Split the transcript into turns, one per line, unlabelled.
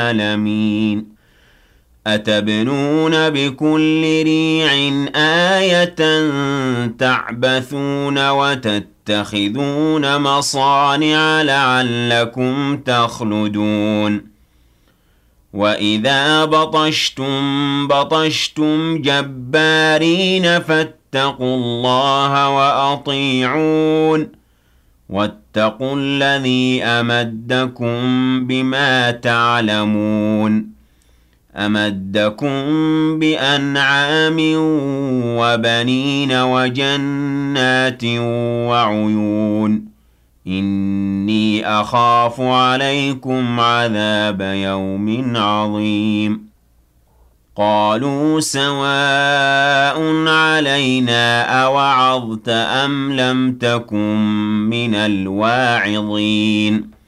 العالمين أتبنون بكل ريع آية تعبثون وتتخذون مصانع لعلكم تخلدون وإذا بطشتم بطشتم جبارين فاتقوا الله وأطيعون واتقوا الذي أمدكم بما تعلمون أمدكم بأنعام وبنين وجنات وعيون إني أخاف عليكم عذاب يوم عظيم قالوا سواء علينا أوعظت أم لم تكن من الواعظين